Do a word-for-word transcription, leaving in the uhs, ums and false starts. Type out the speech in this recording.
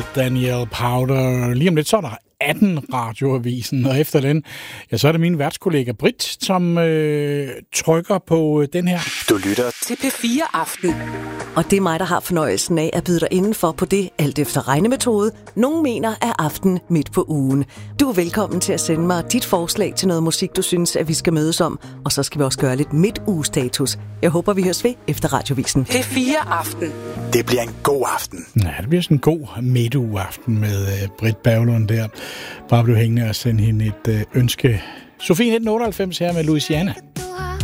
Danielle Powter. Lige om lidt, så er der atten radioavisen, og efter den, ja, så er det min værtskollega Britt, som øh, trykker på den her. Du lytter til P fire Aften. Og det er mig, der har fornøjelsen af at byde dig indenfor på det, alt efter regnemetode, nogen mener er aften midt på ugen. Du er velkommen til at sende mig dit forslag til noget musik, du synes, at vi skal mødes om, og så skal vi også gøre lidt midt-uge-status. Jeg håber, vi høres ved efter radiovisen. P fire Aften. Det bliver en god aften. Ja, det bliver sådan en god midt-uge-aften med uh, Britt Berglund der. Bare blev hængende og sende hende et uh, ønske. Sofie nitten otteoghalvfems her med Louisiana.